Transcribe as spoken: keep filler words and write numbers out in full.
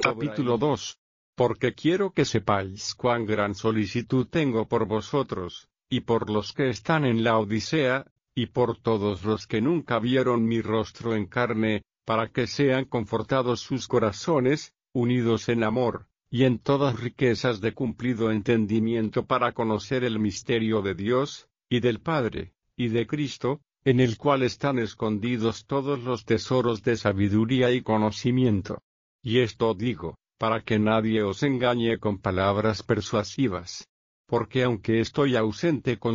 Capítulo dos. Porque quiero que sepáis cuán gran solicitud tengo por vosotros, y por los que están en la Odisea, y por todos los que nunca vieron mi rostro en carne, para que sean confortados sus corazones, unidos en amor, y en todas riquezas de cumplido entendimiento para conocer el misterio de Dios, y del Padre, y de Cristo, en el cual están escondidos todos los tesoros de sabiduría y conocimiento. Y esto digo, para que nadie os engañe con palabras persuasivas. Porque aunque estoy ausente con